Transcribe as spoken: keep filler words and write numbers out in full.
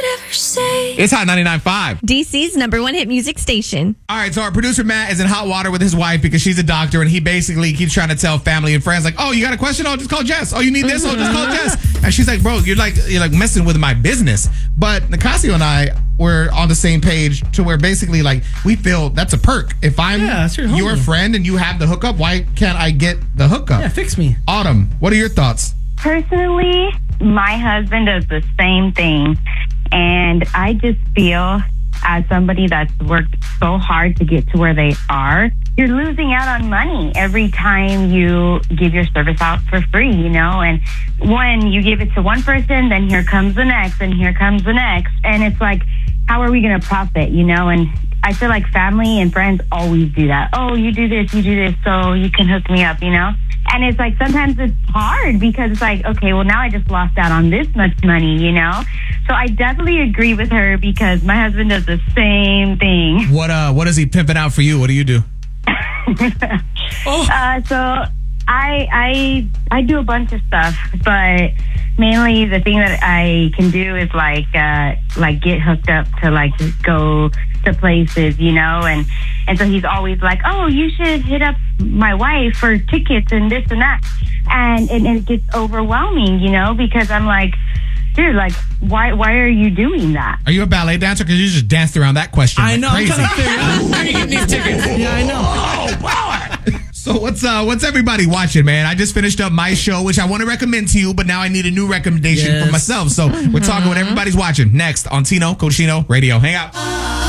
ever say. It's Hot ninety-nine point five. D C's number one hit music station. All right, so our producer Matt is in hot water with his wife because she's a doctor, and he basically keeps trying to tell family and friends like, "Oh, you got a question? Oh, just call Jess. Oh, you need this? Oh, just call Jess." And she's like, "Bro, you're like you're like messing with my business." But Nicasio and I were on the same page to where basically like we feel that's a perk. If I'm Yeah, that's your homie. your friend and you have the hookup, why can't I get the hookup? Yeah, fix me. Autumn, what are your thoughts? Personally, my husband does the same thing. And I just feel, as somebody that's worked so hard to get to where they are, you're losing out on money every time you give your service out for free, you know? And when you give it to one person, then here comes the next, and here comes the next. And it's like, how are we going to profit, you know? And I feel like family and friends always do that. Oh, you do this, you do this, so you can hook me up, you know? And it's like sometimes it's hard because it's like, okay, well, now I just lost out on this much money, you know? So I definitely agree with her because my husband does the same thing. What uh what is he pimping out for you? What do you do? Oh. Uh, so I I I do a bunch of stuff, but mainly the thing that I can do is like uh, like get hooked up to like go to places, you know, and and so he's always like, oh, you should hit up my wife for tickets and this and that, and and, and it gets overwhelming, you know, because I'm like, dude, like, why why are you doing that? Are you a ballet dancer? Because you just danced around that question. I like know. I'm crazy. trying to figure out where you getting these tickets. Yeah, I know. Oh, power! So what's uh what's everybody watching, man? I just finished up my show, which I want to recommend to you, but now I need a new recommendation Yes. for myself. So we're talking what everybody's watching next on Tino Cochino Radio. Hang out.